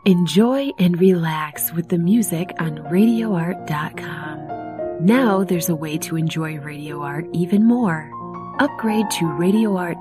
Enjoy and relax with the music on RadioArt.com. Now there's a way to enjoy Radio Art even more. Upgrade to Radio Art